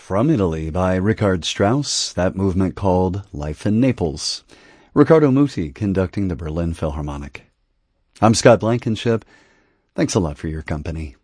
From Italy by Richard Strauss, that movement called Life in Naples. Riccardo Muti conducting the Berlin Philharmonic. I'm Scott Blankenship. Thanks a lot for your company.